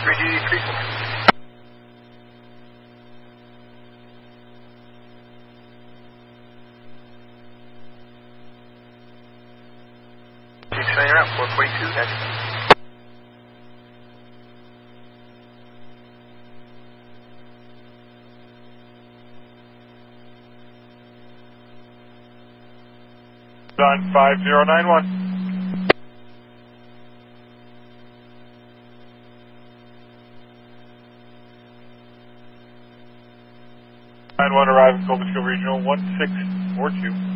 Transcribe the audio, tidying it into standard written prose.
3D34. Extending around 442, that's 5091. 91 arriving, Cobblestone Regional 1642.